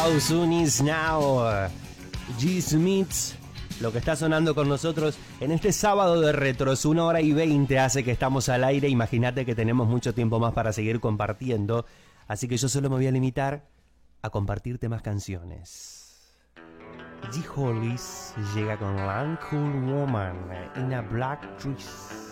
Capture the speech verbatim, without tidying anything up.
How Soon Is Now. G. Smith, lo que está sonando con nosotros en este sábado de retros, una hora y veinte hace que estamos al aire. Imagínate que tenemos mucho tiempo más para seguir compartiendo, así que yo solo me voy a limitar a compartirte más canciones. G. Hollis llega con One Cool Woman in a Black Dress.